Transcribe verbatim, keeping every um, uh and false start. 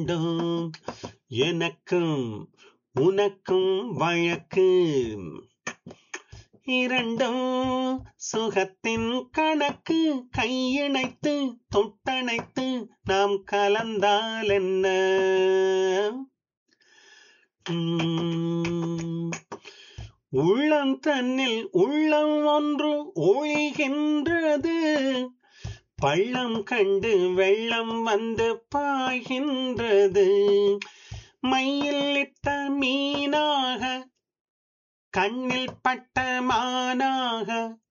வேண்டும் எனக்கும் உனக்கும் வழக்கு இரண்டும் சுகத்தின் கணக்கு கையிணைத்து தொட்டணைத்து நாம் கலந்தால் என்ன உம், உள்ளம் தன்னில் உள்ளம் ஒன்று ஒழிகின்றது பள்ளம் கண்டு வெள்ளம் வந்து பாய்கின்றது மையில் இட்ட மீனாக கண்ணில் பட்ட மானாக